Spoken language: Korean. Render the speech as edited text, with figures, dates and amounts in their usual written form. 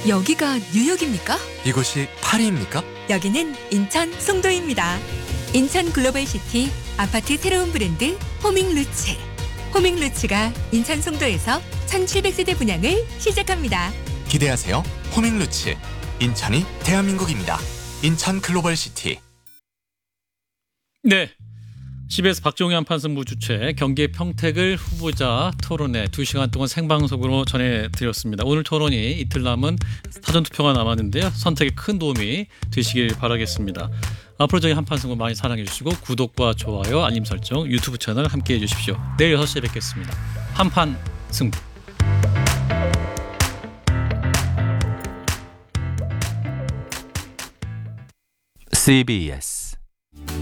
여기가 뉴욕입니까? 이곳이 파리입니까? 여기는 인천 송도입니다. 인천 글로벌시티 아파트 새로운 브랜드 호밍루츠. 호밍루츠가 인천 송도에서 1700세대 분양을 시작합니다. 기대하세요. 호밍루츠. 인천이 대한민국입니다. 인천 글로벌시티. 네. CBS 박종현 판승부 주최 경기의 평택을 후보자 토론회 2시간 동안 생방송으로 전해드렸습니다. 오늘 토론이 이틀 남은 사전투표가 남았는데요. 선택에 큰 도움이 되시길 바라겠습니다. 앞으로 저희 한판승부 많이 사랑해 주시고 구독과 좋아요, 알림 설정, 유튜브 채널 함께해 주십시오. 내일 6시에 뵙겠습니다. 한판승부. CBS